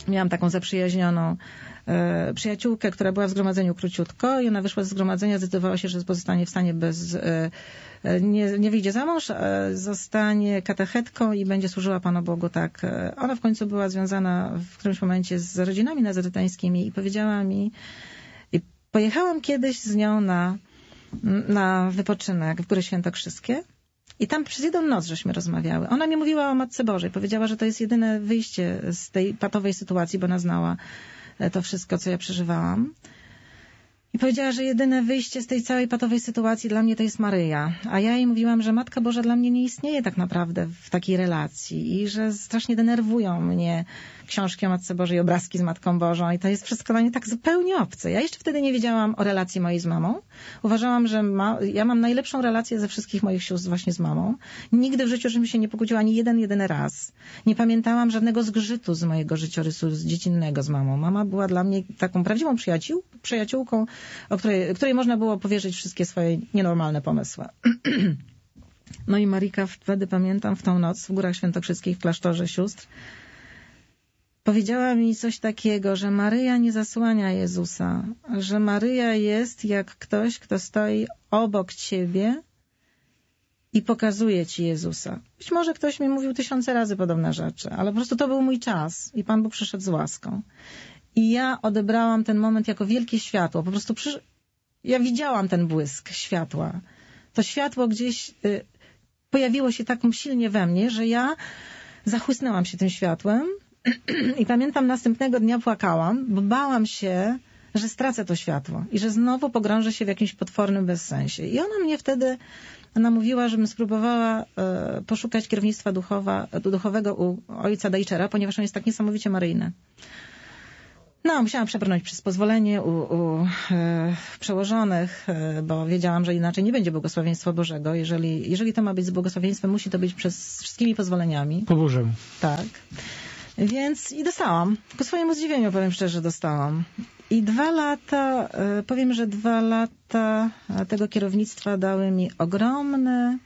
miałam taką zaprzyjaźnioną przyjaciółkę, która była w zgromadzeniu króciutko i ona wyszła z zgromadzenia, zdecydowała się, że pozostanie w stanie nie wyjdzie za mąż, zostanie katechetką i będzie służyła Panu Bogu tak. Ona w końcu była związana w którymś momencie z rodzinami nazareteńskimi i powiedziała mi, i pojechałam kiedyś z nią na wypoczynek w Góry Świętokrzyskie i tam przez jedną noc żeśmy rozmawiały. Ona mi mówiła o Matce Bożej. Powiedziała, że to jest jedyne wyjście z tej patowej sytuacji, bo ona znała to wszystko, co ja przeżywałam. I powiedziała, że jedyne wyjście z tej całej patowej sytuacji dla mnie to jest Maryja. A ja jej mówiłam, że Matka Boża dla mnie nie istnieje tak naprawdę w takiej relacji i że strasznie denerwują mnie książki o Matce Bożej, obrazki z Matką Bożą i to jest wszystko dla mnie tak zupełnie obce. Ja jeszcze wtedy nie wiedziałam o relacji mojej z mamą. Uważałam, że ja mam najlepszą relację ze wszystkich moich sióstr właśnie z mamą. Nigdy w życiu żebym się nie pokłóciła ani jedyny raz. Nie pamiętałam żadnego zgrzytu z mojego życiorysu z dziecinnego z mamą. Mama była dla mnie taką prawdziwą przyjaciółką, której można było powierzyć wszystkie swoje nienormalne pomysły. No i Marika wtedy, pamiętam, w tą noc w Górach Świętokrzyskich w klasztorze sióstr powiedziała mi coś takiego, że Maryja nie zasłania Jezusa, że Maryja jest jak ktoś, kto stoi obok ciebie i pokazuje ci Jezusa. Być może ktoś mi mówił 1000 razy podobne rzeczy, ale po prostu to był mój czas i Pan Bóg przyszedł z łaską. I ja odebrałam ten moment jako wielkie światło. Po prostu ja widziałam ten błysk światła. To światło gdzieś pojawiło się tak silnie we mnie, że ja zachłysnęłam się tym światłem i pamiętam, następnego dnia płakałam, bo bałam się, że stracę to światło i że znowu pogrążę się w jakimś potwornym bezsensie. I ona mnie wtedy namówiła, żebym spróbowała poszukać kierownictwa duchowego u ojca Deichera, ponieważ on jest tak niesamowicie maryjny. No, musiałam przebrnąć przez pozwolenie u przełożonych, bo wiedziałam, że inaczej nie będzie błogosławieństwa Bożego. Jeżeli to ma być z błogosławieństwem, musi to być przez wszystkimi pozwoleniami. Po Bożemu. Tak. Więc i dostałam. Ku swojemu zdziwieniu, powiem szczerze, dostałam. I 2 lata, powiem, że 2 lata tego kierownictwa dały mi ogromny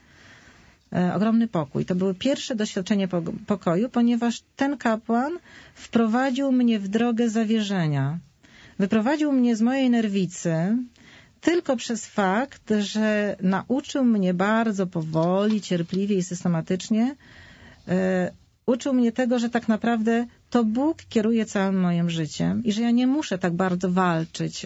pokój. To było pierwsze doświadczenie pokoju, ponieważ ten kapłan wprowadził mnie w drogę zawierzenia. Wyprowadził mnie z mojej nerwicy tylko przez fakt, że nauczył mnie bardzo powoli, cierpliwie i systematycznie, uczył mnie tego, że tak naprawdę to Bóg kieruje całym moim życiem i że ja nie muszę tak bardzo walczyć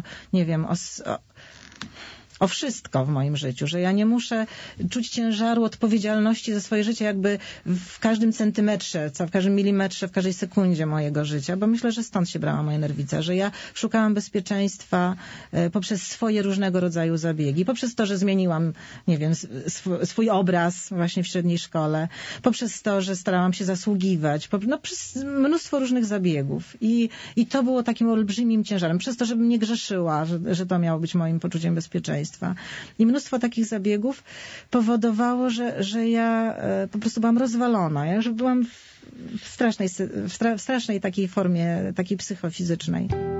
o wszystko w moim życiu, że ja nie muszę czuć ciężaru odpowiedzialności za swoje życie jakby w każdym centymetrze, w każdym milimetrze, w każdej sekundzie mojego życia, bo myślę, że stąd się brała moja nerwica, że ja szukałam bezpieczeństwa poprzez swoje różnego rodzaju zabiegi, poprzez to, że zmieniłam, swój obraz właśnie w średniej szkole, poprzez to, że starałam się zasługiwać, przez mnóstwo różnych zabiegów i to było takim olbrzymim ciężarem, przez to, żebym nie grzeszyła, że to miało być moim poczuciem bezpieczeństwa. I mnóstwo takich zabiegów powodowało, że ja po prostu byłam rozwalona. Ja już byłam w strasznej takiej formie, takiej psychofizycznej.